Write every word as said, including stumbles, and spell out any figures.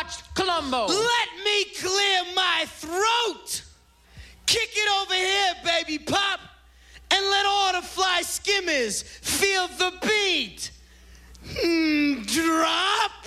watched Columbo. Let me clear my throat. Kick it over here, baby pop. And let all the fly skimmers feel the beat. Hmm, drop.